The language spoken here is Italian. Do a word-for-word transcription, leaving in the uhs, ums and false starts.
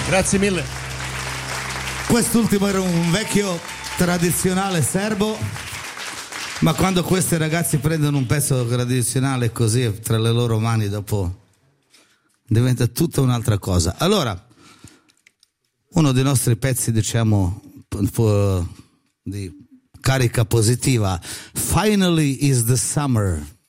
Grazie mille. Quest'ultimo era un vecchio tradizionale serbo, ma quando questi ragazzi prendono un pezzo tradizionale così tra le loro mani, dopo diventa tutta un'altra cosa. Allora, uno dei nostri pezzi, diciamo, di carica positiva, Finally is the Summer.